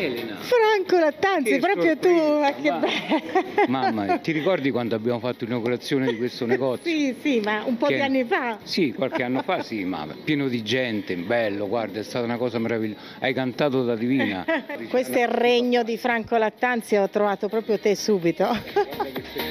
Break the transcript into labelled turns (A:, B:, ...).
A: Elena.
B: Franco Lattanzi,
A: Che
B: proprio tu, ma che bello.
A: Mamma, ti ricordi quando abbiamo fatto l'inaugurazione di questo negozio?
B: Sì, sì, ma un po' di anni fa.
A: Sì, qualche anno fa, sì, ma pieno di gente, bello, guarda, è stata una cosa meravigliosa. Hai cantato da divina.
B: Questo è il regno di Franco Lattanzi, ho trovato proprio te subito.